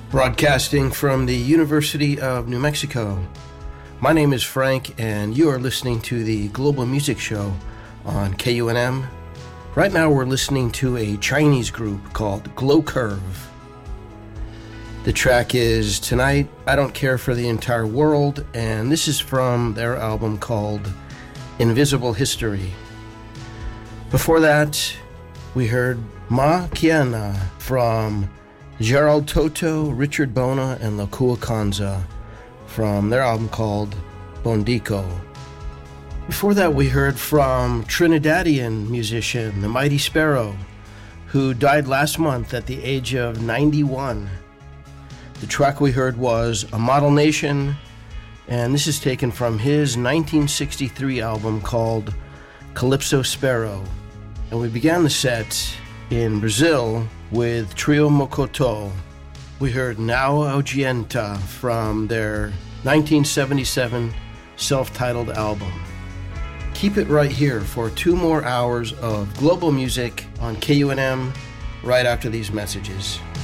Broadcasting from the University of New Mexico. My name is Frank, and you are listening to the Global Music Show on KUNM. Right now we're listening to a Chinese group called Glow Curve. The track is Tonight, I Don't Care for the Entire World, and this is from their album called Invisible History. Before that, we heard Ma Kiana from Gerald Toto, Richard Bona, and Lakua Kanza from their album called Bondico. Before that, we heard from Trinidadian musician The Mighty Sparrow, who died last month at the age of 91. The track we heard was A Model Nation, and this is taken from his 1963 album called Calypso Sparrow. And we began the set in Brazil with Trio Mokoto. We heard Now Audienta from their 1977 self-titled album. Keep it right here for 2 more hours of global music on KUNM right after these messages.